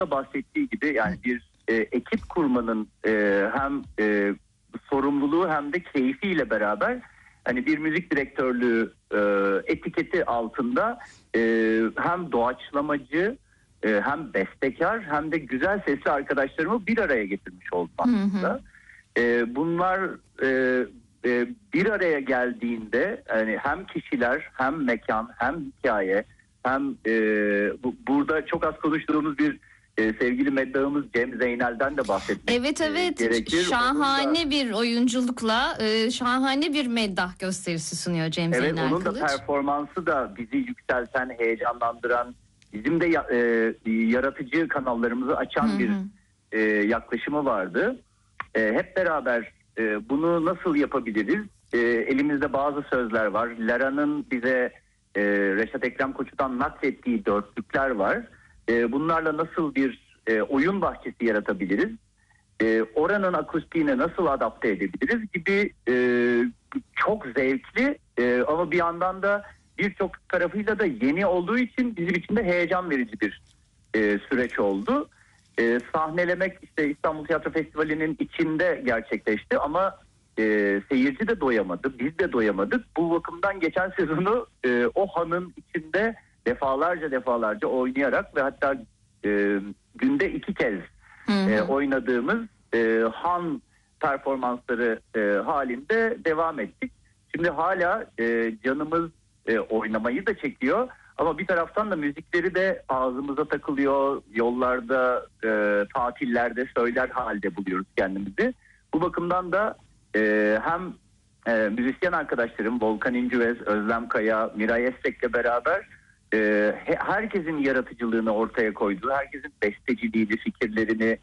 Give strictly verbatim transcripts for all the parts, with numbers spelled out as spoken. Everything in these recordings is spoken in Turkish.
da bahsettiği gibi yani bir e, ekip kurmanın e, hem e, sorumluluğu hem de keyfiyle beraber hani bir müzik direktörlüğü e, etiketi altında e, hem doğaçlamacı e, hem bestekar hem de güzel sesli arkadaşlarımı bir araya getirmiş oldum aslında. E, bunlar e, e, bir araya geldiğinde hani hem kişiler hem mekan hem hikaye hem e, bu, burada çok az konuştuğumuz bir e, sevgili meddahımız Cem Zeynel'den de bahsetmek Evet evet e, gerekir. şahane da, bir oyunculukla e, şahane bir meddah gösterisi sunuyor Cem evet, Zeynel onun Kılıç. da performansı da bizi yükselten, heyecanlandıran, bizim de ya, e, yaratıcı kanallarımızı açan hı hı. bir e, yaklaşımı vardı. E, hep beraber e, bunu nasıl yapabiliriz? E, elimizde bazı sözler var. Lara'nın bize e, Reşat Ekrem Koçu'dan naklettiği dörtlükler var. E, bunlarla nasıl bir e, oyun bahçesi yaratabiliriz? E, oranın akustiğine nasıl adapte edebiliriz gibi e, çok zevkli e, ama bir yandan da birçok tarafıyla da yeni olduğu için bizim için de heyecan verici bir e, süreç oldu. E, sahnelemek işte İstanbul Tiyatro Festivali'nin içinde gerçekleşti ama e, seyirci de doyamadı, biz de doyamadık. Bu bakımdan geçen sezonu e, o hanın içinde defalarca defalarca oynayarak ve hatta e, günde iki kez Hı hı. e, oynadığımız e, han performansları e, halinde devam ettik. Şimdi hala e, canımız e, oynamayı da çekiyor ama bir taraftan da müzikleri de ağzımıza takılıyor, yollarda, e, tatillerde söyler halde buluyoruz kendimizi. Bu bakımdan da e, hem e, müzisyen arkadaşlarım Volkan İncüvez, Özlem Kaya, Miray Estek'le beraber e, herkesin yaratıcılığını ortaya koyduğu, herkesin besteciliğini, fikirlerini,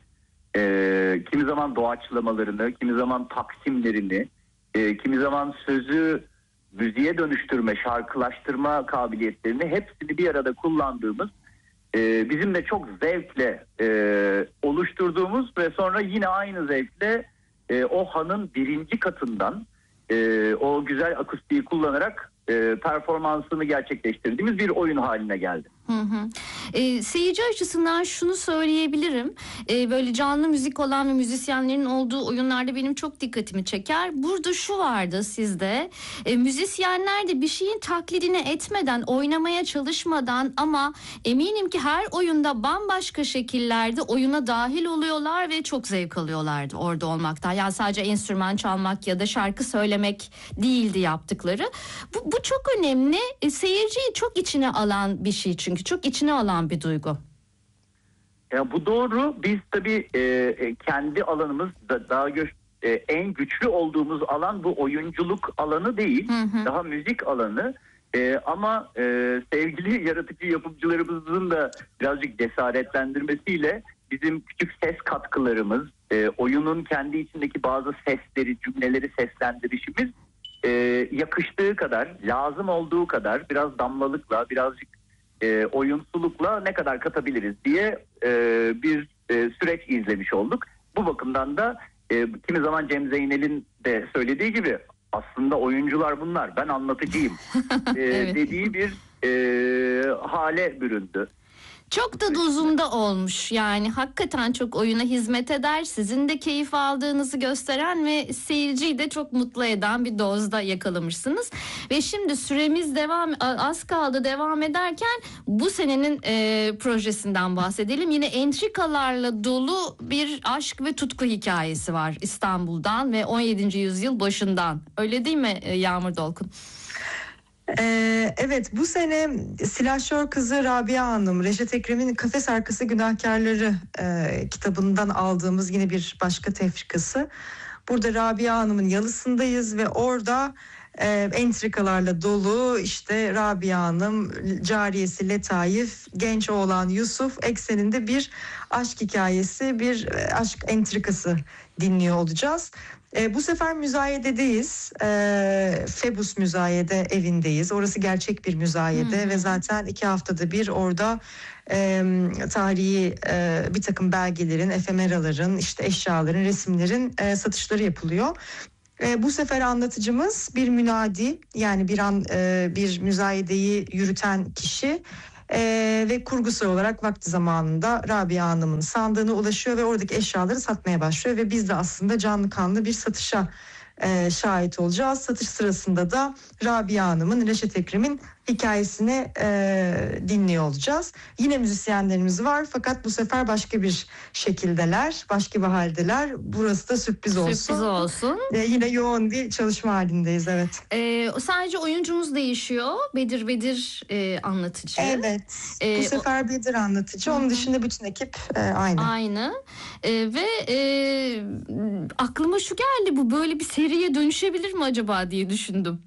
e, kimi zaman doğaçlamalarını, kimi zaman taksimlerini, e, kimi zaman sözü müziğe dönüştürme, şarkılaştırma kabiliyetlerini hepsini bir arada kullandığımız, e, bizim de çok zevkle e, oluşturduğumuz ve sonra yine aynı zevkle e, o hanın birinci katından e, o güzel akustiği kullanarak e, performansını gerçekleştirdiğimiz bir oyun haline geldi. Hı hı. E, seyirci açısından şunu söyleyebilirim. E, böyle canlı müzik olan ve müzisyenlerin olduğu oyunlarda benim çok dikkatimi çeker. Burada şu vardı sizde. E, müzisyenler de bir şeyin taklidini etmeden, oynamaya çalışmadan ama eminim ki her oyunda bambaşka şekillerde oyuna dahil oluyorlar ve çok zevk alıyorlardı orada olmaktan. Yani sadece enstrüman çalmak ya da şarkı söylemek değildi yaptıkları. Bu, bu çok önemli. E, seyirciyi çok içine alan bir şey çünkü. Çok içine alan bir duygu. Ya bu doğru. Biz tabii e, kendi alanımız da daha gö- e, en güçlü olduğumuz alan bu oyunculuk alanı değil. Hı hı. Daha müzik alanı. E, ama e, sevgili yaratıcı yapımcılarımızın da birazcık cesaretlendirmesiyle bizim küçük ses katkılarımız, e, oyunun kendi içindeki bazı sesleri, cümleleri seslendirişimiz e, yakıştığı kadar, lazım olduğu kadar biraz damlalıkla, birazcık E, oyunsulukla ne kadar katabiliriz diye e, bir e, süreç izlemiş olduk. Bu bakımdan da e, kimi zaman Cem Zeynel'in de söylediği gibi aslında oyuncular bunlar, ben anlatıcıyım e, Evet. dediği bir e, hale büründü. Çok da dozunda olmuş yani hakikaten çok oyuna hizmet eder, sizin de keyif aldığınızı gösteren ve seyirciyi de çok mutlu eden bir dozda yakalamışsınız. Ve şimdi süremiz devam az kaldı devam ederken bu senenin e, projesinden bahsedelim. Yine entrikalarla dolu bir aşk ve tutku hikayesi var İstanbul'dan ve on yedinci yüzyıl başından, öyle değil mi Yağmur Dolkun? Ee, evet, bu sene Silahşör Kızı Rabia Hanım, Reşat Ekrem'in Kafes Arkası Günahkarları e, kitabından aldığımız yine bir başka tefrikası. Burada Rabia Hanım'ın yalısındayız ve orada e, entrikalarla dolu işte Rabia Hanım, cariyesi Letaif, genç oğlan Yusuf ekseninde bir aşk hikayesi, bir e, aşk entrikası dinliyor olacağız. E, bu sefer müzayededeyiz. E, Febus Müzayede evindeyiz. Orası gerçek bir müzayede hmm. ve zaten iki haftada bir orada e, tarihi e, bir takım belgelerin, efemeraların, işte eşyaların, resimlerin e, satışları yapılıyor. E, bu sefer anlatıcımız bir münadi, yani bir an e, bir müzayedeyi yürüten kişi. Ee, ve kurgusal olarak vakti zamanında Rabia Hanım'ın sandığına ulaşıyor ve oradaki eşyaları satmaya başlıyor ve biz de aslında canlı kanlı bir satışa e, şahit olacağız. Satış sırasında da Rabia Hanım'ın, Reşet Ekrem'in hikayesini e, dinliyor olacağız. Yine müzisyenlerimiz var fakat bu sefer başka bir şekildeler, başka bir haldeler. Burası da sürpriz olsun. Sürpriz olsun. E, yine yoğun bir çalışma halindeyiz, evet. E, sadece oyuncumuz değişiyor. Bedir Bedir e, anlatıcı. Evet. E, bu sefer Bedir anlatıcı. Onun dışında bütün ekip e, aynı. Aynı. E, ve e, aklıma şu geldi, bu böyle bir seriye dönüşebilir mi acaba diye düşündüm.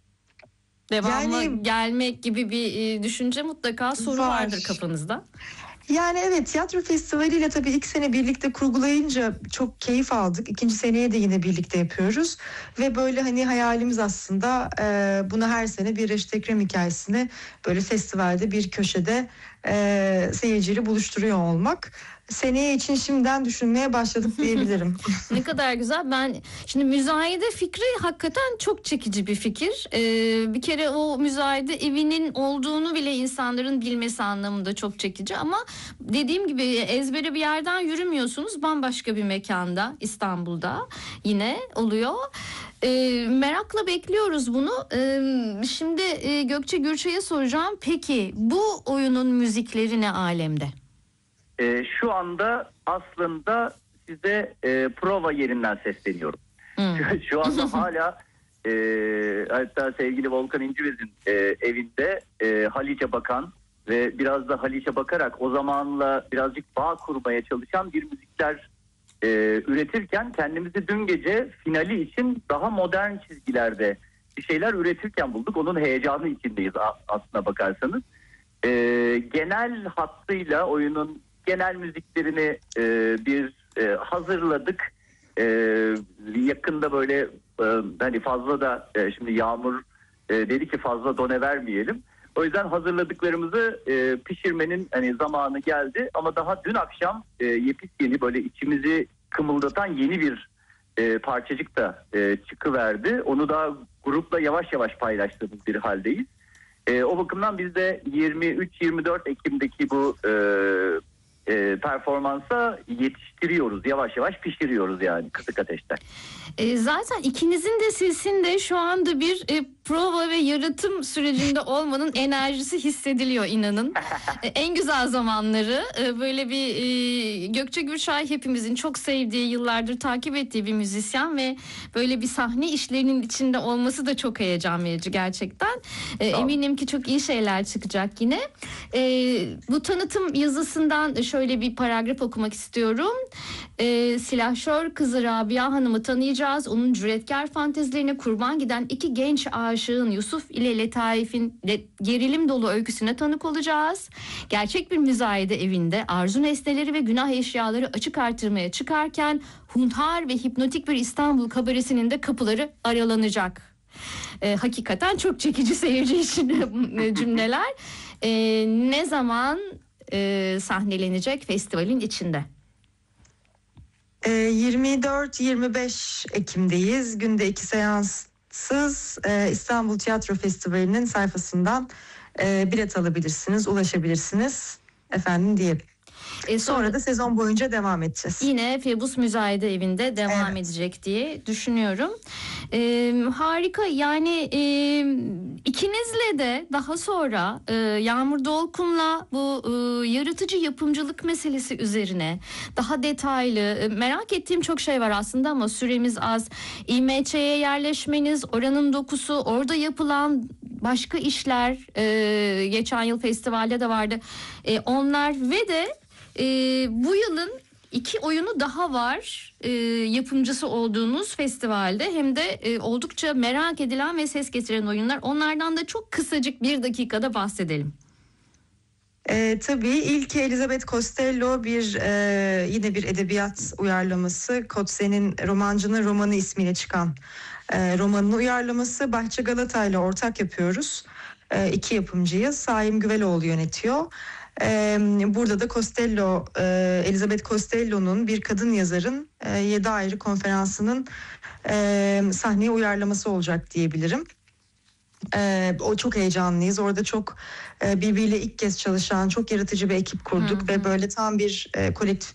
Devamlı Yani, gelmek gibi bir e, düşünce mutlaka soru var. vardır kafanızda. Yani evet, tiyatro festivaliyle tabii ilk sene birlikte kurgulayınca çok keyif aldık. İkinci seneye de yine birlikte yapıyoruz. Ve böyle hani hayalimiz aslında e, bunu her sene bir Reşet Ekrem hikayesini böyle festivalde bir köşede e, seyirciyle buluşturuyor olmak. Seneye için şimdiden düşünmeye başladık diyebilirim. Ne kadar güzel. Ben şimdi müzayede fikri hakikaten çok çekici bir fikir. Ee, bir kere o müzayede evinin olduğunu bile insanların bilmesi anlamında çok çekici. Ama dediğim gibi ezbere bir yerden yürümüyorsunuz. Bambaşka bir mekanda, İstanbul'da yine oluyor. Ee, merakla bekliyoruz bunu. Ee, şimdi e, Gökçe Gürçay'a soracağım. Peki bu oyunun müzikleri ne alemde? E, şu anda aslında size e, prova yerinden sesleniyorum. Hmm. Şu anda hala e, hatta sevgili Volkan İncivez'in e, evinde e, Haliç'e bakan ve biraz da Haliç'e bakarak o zamanla birazcık bağ kurmaya çalışan bir müzikler e, üretirken kendimizi dün gece finali için daha modern çizgilerde bir şeyler üretirken bulduk. Onun heyecanı içindeyiz aslına bakarsanız. E, genel hattıyla oyunun genel müziklerini e, bir e, hazırladık. E, yakında böyle e, hani fazla da e, şimdi Yağmur e, dedi ki fazla done vermeyelim. O yüzden hazırladıklarımızı e, pişirmenin hani zamanı geldi. Ama daha dün akşam e, yepis yeni böyle içimizi kımıldatan yeni bir e, parçacık da e, çıkıverdi. Onu da grupla yavaş yavaş paylaştığımız bir haldeyiz. E, o bakımdan biz de yirmi üç yirmi dört Ekim'deki bu e, e, performansa yetiştiriyoruz. Yavaş yavaş pişiriyoruz yani kısık ateşte. E, zaten ikinizin de sesinde şu anda bir e, prova ve yaratım sürecinde olmanın enerjisi hissediliyor, inanın. E, en güzel zamanları e, böyle bir e, Gökçe Gürçay hepimizin çok sevdiği, yıllardır takip ettiği bir müzisyen ve böyle bir sahne işlerinin içinde olması da çok heyecan verici gerçekten. E, eminim ki çok iyi şeyler çıkacak yine. E, bu tanıtım yazısından şöyle bir paragraf okumak istiyorum. E, silahşör kızı Rabia Hanım'ı tanıyacağız. Onun cüretkar fantezilerine kurban giden iki genç aşığın Yusuf ile Letaif'in gerilim dolu öyküsüne tanık olacağız. Gerçek bir müzayede evinde arzu nesneleri ve günah eşyaları açık artırmaya çıkarken hunhar ve hipnotik bir İstanbul kabaresinin de kapıları aralanacak. E, hakikaten çok çekici seyirci için cümleler. E, ne zaman e, sahnelenecek festivalin içinde? yirmi dört yirmi beş Ekim'deyiz. Günde iki seanssız İstanbul Tiyatro Festivali'nin sayfasından bilet alabilirsiniz, ulaşabilirsiniz efendim diye. E sonra, sonra da sezon boyunca devam edeceğiz. Yine Febus Müzayede Evi'nde devam evet. edecek diye düşünüyorum. Ee, harika, yani e, ikinizle de daha sonra e, Yağmur Dolkun'la bu e, yaratıcı yapımcılık meselesi üzerine daha detaylı e, merak ettiğim çok şey var aslında ama süremiz az. İ M Ç'ye yerleşmeniz, oranın dokusu, orada yapılan başka işler, e, geçen yıl festivalde de vardı. E, onlar ve de e, bu yılın İki oyunu daha var e, yapımcısı olduğunuz festivalde, hem de e, oldukça merak edilen ve ses getiren oyunlar. Onlardan da çok kısacık bir dakikada bahsedelim. E, tabii ilk Elizabeth Costello bir e, yine bir edebiyat uyarlaması. Kotze'nin Romancının Romanı ismiyle çıkan e, romanın uyarlaması. Bahçe Galata ile ortak yapıyoruz. E, iki yapımcıyız. Saim Güveloğlu yönetiyor. Burada da Costello, Elizabeth Costello'nun bir kadın yazarın yedi ayrı konferansının sahneye uyarlaması olacak diyebilirim. Ee, o çok heyecanlıyız. Orada çok e, birbiriyle ilk kez çalışan çok yaratıcı bir ekip kurduk Hı hı. ve böyle tam bir e, kolektif